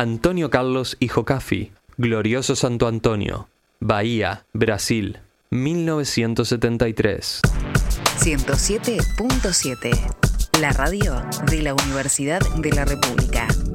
Antonio Carlos y Jocafi, Glorioso Santo Antonio, Bahía, Brasil, 1973. 107.7, la radio de la Universidad de la República.